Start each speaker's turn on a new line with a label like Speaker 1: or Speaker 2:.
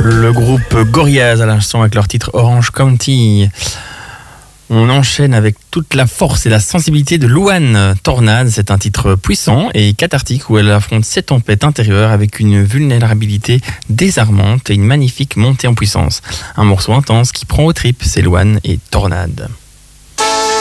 Speaker 1: Le groupe Gorillaz à l'instant avec leur titre Orange County. On enchaîne avec toute la force et la sensibilité de Louane. Tornade, c'est un titre puissant et cathartique où elle affronte ses tempêtes intérieures avec une vulnérabilité désarmante et une magnifique montée en puissance. Un morceau intense qui prend aux tripes, c'est Louane et Tornade.